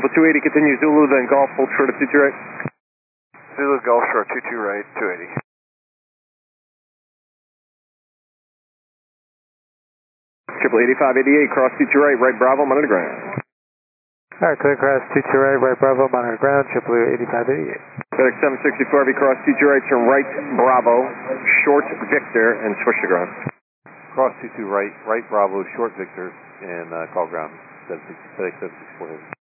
Triple 280, continue Zulu, then Golf, hold short at 22 right. Zulu, Golf, short 22 right, 280. Triple 8588, cross 22 right, right Bravo, monitor ground. Alright, clear cross 22 right, right Bravo, monitor ground, Triple 8588. FedEx 764, cross 22 right, turn right Bravo, short Victor, and switch to ground. Cross 22 right, right Bravo, short Victor, and call ground, FedEx 764.